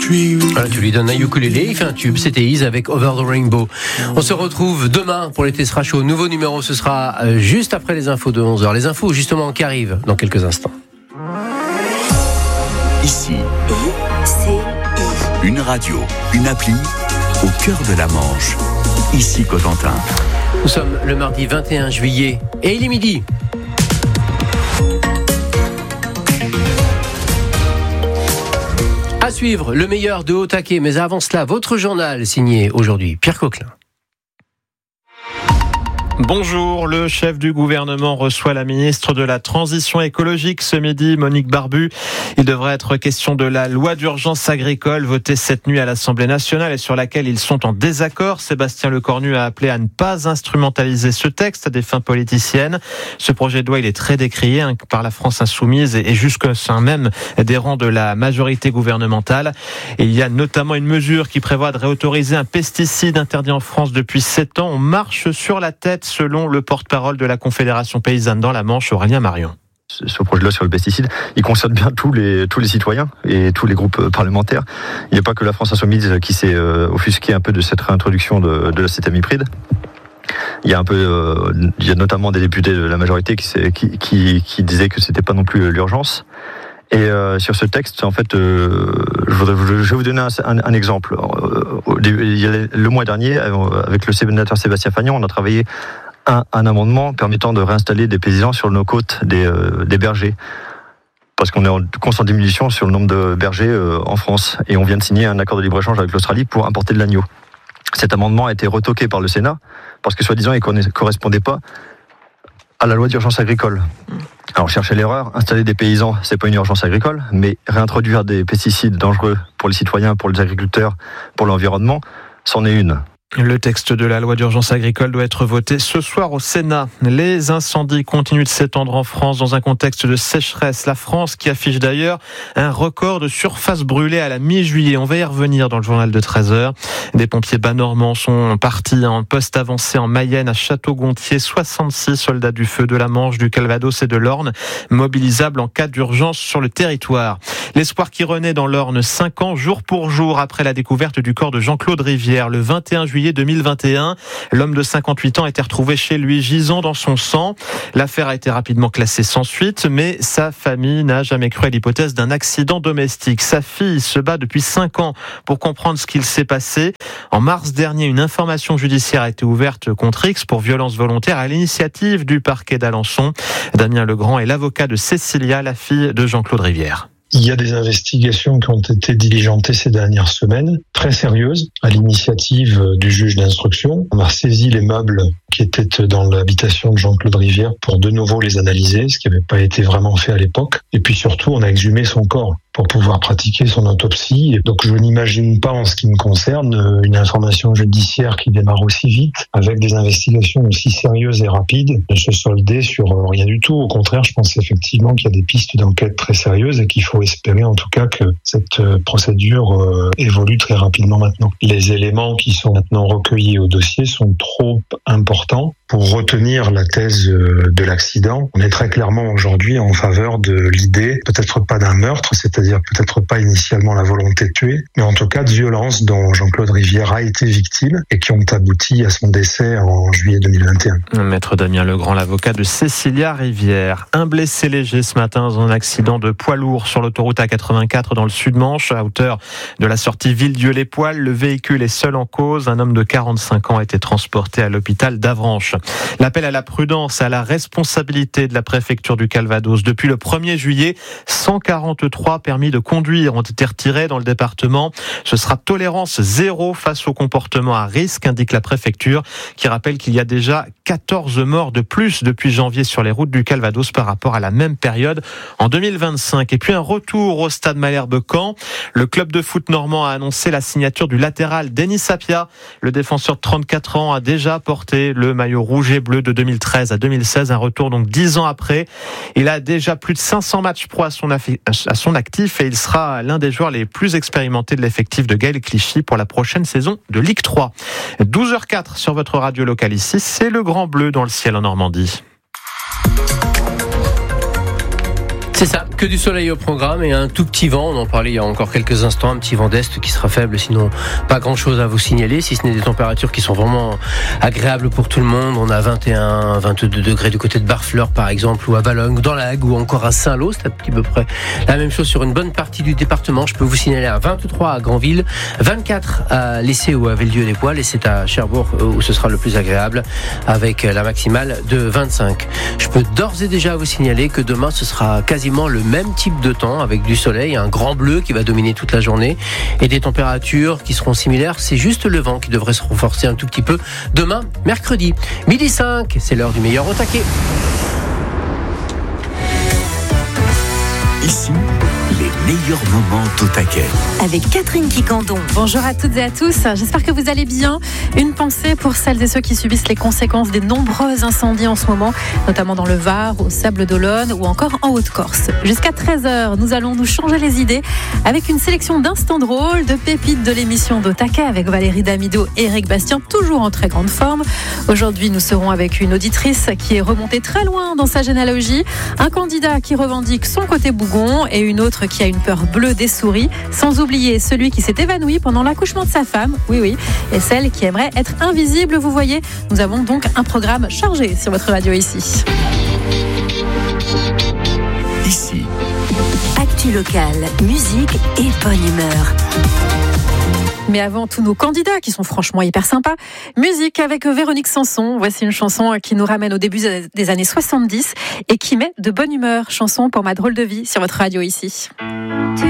Voilà, tu lui donnes un ukulélé, il fait un tube, c'était Ease avec Over the Rainbow. On se retrouve demain pour l'été sera chaud. Nouveau numéro, ce sera juste après les infos de 11h. Les infos justement qui arrivent dans quelques instants. Ici, une radio, une appli au cœur de la Manche. Ici Cotentin. Nous sommes le mardi 21 juillet et il est midi. À suivre, le meilleur de Haut Taquet. Mais avant cela, votre journal signé aujourd'hui Pierre Coquelin. Bonjour, le chef du gouvernement reçoit la ministre de la Transition écologique ce midi, Monique Barbu. Il devrait être question de la loi d'urgence agricole votée cette nuit à l'Assemblée nationale et sur laquelle ils sont en désaccord. Sébastien Lecornu a appelé à ne pas instrumentaliser ce texte à des fins politiciennes. Ce projet de loi, il est très décrié par la France insoumise et jusqu'au sein même des rangs de la majorité gouvernementale. Et il y a notamment une mesure qui prévoit de réautoriser un pesticide interdit en France depuis 7 ans. On marche sur la tête, selon le porte-parole de la Confédération paysanne dans la Manche, Aurélien Marion. Ce projet de loi sur le pesticide, il concerne bien tous les citoyens et tous les groupes parlementaires. Il n'y a pas que la France insoumise qui s'est offusquée un peu de cette réintroduction de l'acétamipride. Il y a notamment des députés de la majorité qui disaient que c'était pas non plus l'urgence. Et sur ce texte, en fait, je vais vous donner un exemple. Le mois dernier, avec le sénateur Sébastien Fagnon, on a travaillé un amendement permettant de réinstaller des paysans sur nos côtes des bergers. Parce qu'on est en constante diminution sur le nombre de bergers en France. Et on vient de signer un accord de libre-échange avec l'Australie pour importer de l'agneau. Cet amendement a été retoqué par le Sénat, parce que soi-disant, il ne correspondait pas à la loi d'urgence agricole. Alors, chercher l'erreur, installer des paysans, c'est pas une urgence agricole, mais réintroduire des pesticides dangereux pour les citoyens, pour les agriculteurs, pour l'environnement, c'en est une. Le texte de la loi d'urgence agricole doit être voté ce soir au Sénat. Les incendies continuent de s'étendre en France dans un contexte de sécheresse. La France qui affiche d'ailleurs un record de surface brûlée à la mi-juillet. On va y revenir dans le journal de 13h. Des pompiers bas-normands sont partis en poste avancé en Mayenne à Château-Gontier. 66 soldats du feu de la Manche, du Calvados et de l'Orne, mobilisables en cas d'urgence sur le territoire. L'espoir qui renaît dans l'Orne 5 ans jour pour jour après la découverte du corps de Jean-Claude Rivière le 21 juillet 2021. L'homme de 58 ans a été retrouvé chez lui gisant dans son sang. L'affaire a été rapidement classée sans suite, mais sa famille n'a jamais cru à l'hypothèse d'un accident domestique. Sa fille se bat depuis 5 ans pour comprendre ce qu'il s'est passé. En mars dernier, une information judiciaire a été ouverte contre X pour violence volontaire à l'initiative du parquet d'Alençon. Damien Legrand est l'avocat de Cécilia, la fille de Jean-Claude Rivière. Il y a des investigations qui ont été diligentées ces dernières semaines, très sérieuses, à l'initiative du juge d'instruction. On a saisi les meubles qui étaient dans l'habitation de Jean-Claude Rivière pour de nouveau les analyser, ce qui n'avait pas été vraiment fait à l'époque. Et puis surtout, on a exhumé son corps pour pouvoir pratiquer son autopsie. Et donc je n'imagine pas, en ce qui me concerne, une information judiciaire qui démarre aussi vite, avec des investigations aussi sérieuses et rapides, de se solder sur rien du tout. Au contraire, je pense effectivement qu'il y a des pistes d'enquête très sérieuses et qu'il faut espérer en tout cas que cette procédure évolue très rapidement maintenant. Les éléments qui sont maintenant recueillis au dossier sont trop importants pour retenir la thèse de l'accident. On est très clairement aujourd'hui en faveur de l'idée, peut-être pas d'un meurtre, c'est-à-dire peut-être pas initialement la volonté de tuer, mais en tout cas de violences dont Jean-Claude Rivière a été victime et qui ont abouti à son décès en juillet 2021. Maître Damien Legrand, l'avocat de Cécilia Rivière. Un blessé léger ce matin dans un accident de poids lourd sur l'autoroute A84 dans le Sud-Manche, à hauteur de la sortie Villedieu-les-Poils. Le véhicule est seul en cause. Un homme de 45 ans a été transporté à l'hôpital d'Avranches. L'appel à la prudence et à la responsabilité de la préfecture du Calvados. Depuis le 1er juillet, 143 permis de conduire ont été retirés dans le département. Ce sera tolérance zéro face au comportement à risque, indique la préfecture, qui rappelle qu'il y a déjà 14 morts de plus depuis janvier sur les routes du Calvados par rapport à la même période en 2025. Et puis un retour au stade Malherbe-Caen. Le club de foot normand a annoncé la signature du latéral Denis Sapia. Le défenseur de 34 ans a déjà porté le maillot rouge et bleu de 2013 à 2016. Un retour donc 10 ans après. Il a déjà plus de 500 matchs pro à son actif et il sera l'un des joueurs les plus expérimentés de l'effectif de Gaël Clichy pour la prochaine saison de Ligue 3. 12h04 sur votre radio locale ici. C'est le grand bleu dans le ciel en Normandie. C'est ça, que du soleil au programme et un tout petit vent, on en parlait il y a encore quelques instants, un petit vent d'est qui sera faible, sinon pas grand chose à vous signaler, si ce n'est des températures qui sont vraiment agréables pour tout le monde. On a 21, 22 degrés du côté de Barfleur par exemple, ou à Valognes, ou dans la Hague, ou encore à Saint-Lô, c'est à peu près la même chose sur une bonne partie du département. Je peux vous signaler à 23 à Granville, 24 à Lessé ou à Villedieu-les-Poils, et c'est à Cherbourg où ce sera le plus agréable avec la maximale de 25. Je peux d'ores et déjà vous signaler que demain ce sera quasiment le même type de temps avec du soleil, un grand bleu qui va dominer toute la journée et des températures qui seront similaires. C'est juste le vent qui devrait se renforcer un tout petit peu demain, mercredi. 12h05, c'est l'heure du meilleur au taquet. Ici, les meilleurs moments au taquet. Avec Catherine Quicandon. Bonjour à toutes et à tous, j'espère que vous allez bien. Une pensée pour celles et ceux qui subissent les conséquences des nombreux incendies en ce moment, notamment dans le Var, au Sables-d'Olonne ou encore en Haute-Corse. Jusqu'à 13h, nous allons nous changer les idées avec une sélection d'instants drôles, de pépites de l'émission d'Au Taquet avec Valérie Damido et Eric Bastien, toujours en très grande forme. Aujourd'hui, nous serons avec une auditrice qui est remontée très loin dans sa généalogie, un candidat qui revendique son côté bougon et une autre qui a une peur bleue des souris, sans oublier celui qui s'est évanoui pendant l'accouchement de sa femme, oui, et celle qui aimerait être invisible. Vous voyez, nous avons donc un programme chargé sur votre radio ici. Ici. Actu locale, musique et bonne humeur. Mais avant, tous nos candidats qui sont franchement hyper sympas. Musique avec Véronique Sanson. Voici une chanson qui nous ramène au début des années 70 et qui met de bonne humeur. Chanson pour ma drôle de vie sur votre radio ici.